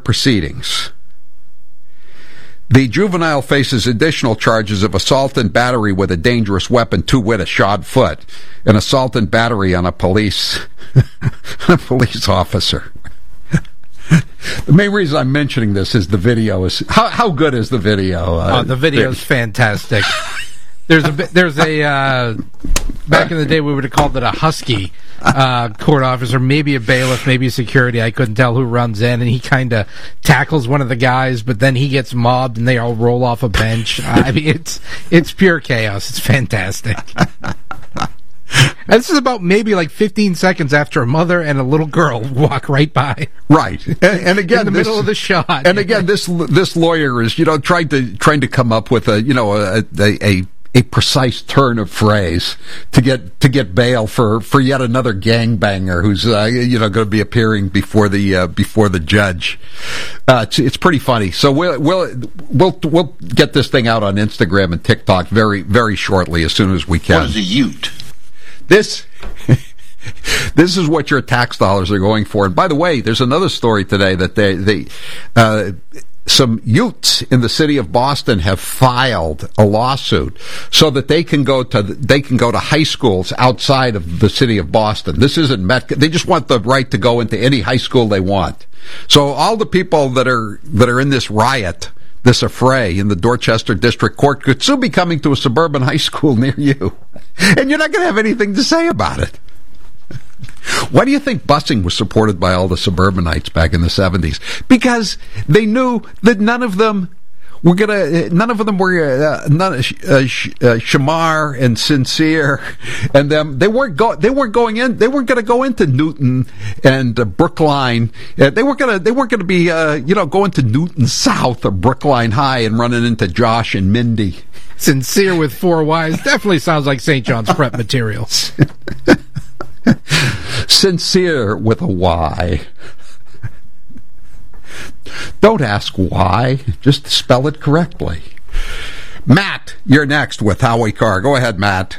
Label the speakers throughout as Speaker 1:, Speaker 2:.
Speaker 1: proceedings. The juvenile faces additional charges of assault and battery with a dangerous weapon, to wit, a shod foot, and assault and battery on a police officer. The main reason I'm mentioning this is the video is how good is the video?
Speaker 2: The video is fantastic. There's a back in the day we would have called it a husky court officer, maybe a bailiff, maybe a security. I couldn't tell who runs in, and he kind of tackles one of the guys, but then he gets mobbed, and they all roll off a bench. I mean, it's pure chaos. It's fantastic. And this is about maybe like 15 seconds after a mother and a little girl walk right by.
Speaker 1: Right, and again,
Speaker 2: in the middle of the shot.
Speaker 1: And again, this lawyer is trying to come up with a precise turn of phrase to get bail for yet another gangbanger who's going to be appearing before the judge. It's pretty funny. So we'll get this thing out on Instagram and TikTok very, very shortly, as soon as we can.
Speaker 3: What is a ute?
Speaker 1: This is what your tax dollars are going for. And by the way, there's another story today that some Utes in the city of Boston have filed a lawsuit so that they can go to high schools outside of the city of Boston. This isn't they just want the right to go into any high school they want. So all the people that are in this riot, this affray in the Dorchester District Court, could soon be coming to a suburban high school near you, and you're not going to have anything to say about it. Why do you think busing was supported by all the suburbanites back in the 70s? Because they knew that none of them were Shamar and Sincere and them. They weren't going to go into Newton and Brookline. They weren't going to be going to Newton South or Brookline High and running into Josh and Mindy.
Speaker 2: Sincere with 4 Ys definitely sounds like St. John's prep material.
Speaker 1: Sincere with a Y. Don't ask why, just spell it correctly. Matt, you're next with Howie Carr. Go ahead, Matt.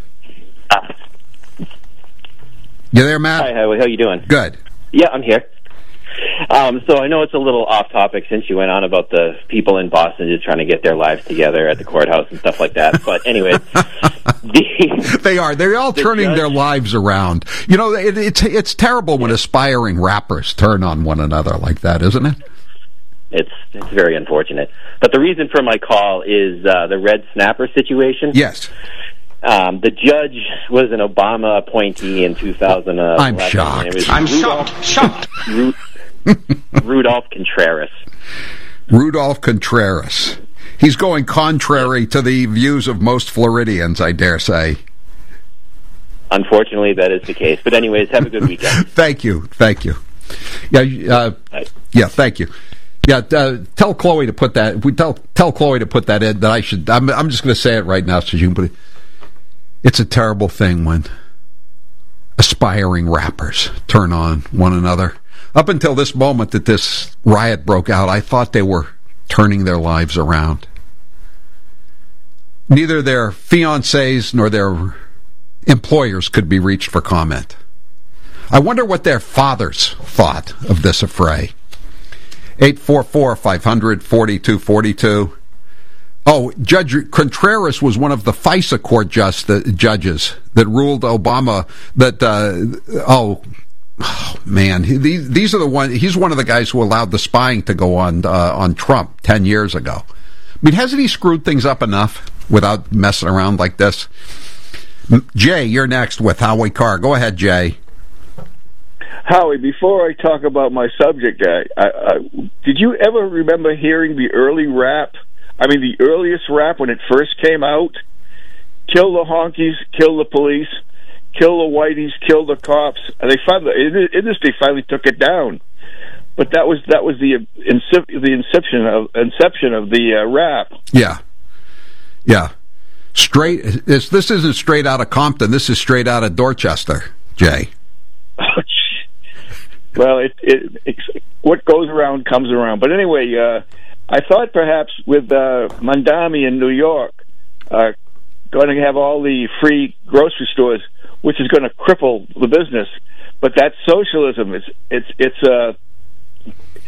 Speaker 1: You there, Matt?
Speaker 4: Hi, Howie. How you doing?
Speaker 1: Good.
Speaker 4: Yeah, I'm here. So I know it's a little off topic since you went on about the people in Boston just trying to get their lives together at the courthouse and stuff like that. But anyway,
Speaker 1: they're all turning their lives around. It's terrible when aspiring rappers turn on one another like that, isn't it?
Speaker 4: It's very unfortunate. But the reason for my call is the Red Snapper situation.
Speaker 1: Yes.
Speaker 4: The judge was an Obama appointee in 2011.
Speaker 1: I'm shocked.
Speaker 3: I'm shocked.
Speaker 4: Rudolph Contreras.
Speaker 1: Rudolph Contreras. He's going contrary to the views of most Floridians, I dare say.
Speaker 4: Unfortunately, that is the case. But anyways, have a good weekend.
Speaker 1: Thank you. Yeah, thank you. Yeah, tell Chloe to put that. Tell Chloe to put that in. That I should. I'm just going to say it right now, so you can put it. It's a terrible thing when aspiring rappers turn on one another. Up until this moment that this riot broke out, I thought they were turning their lives around. Neither their fiancés nor their employers could be reached for comment. I wonder what their fathers thought of this affray. 844-500-4242. Oh, Judge Contreras was one of the FISA court judges that ruled Obama that, man, these are the one. He's one of the guys who allowed the spying to go on Trump 10 years ago. I mean, hasn't he screwed things up enough without messing around like this? Jay, you're next with Howie Carr. Go ahead, Jay.
Speaker 5: Howie, before I talk about my subject, did you ever remember hearing the early rap? I mean, the earliest rap when it first came out? Kill the honkies, kill the police, kill the whiteys, kill the cops. And the industry finally took it down. But that was the inception of the rap.
Speaker 1: Yeah. This isn't straight out of Compton. This is straight out of Dorchester, Jay.
Speaker 5: Well, what goes around comes around. But anyway, I thought perhaps with Mandami in New York going to have all the free grocery stores, which is going to cripple the business. But that's socialism.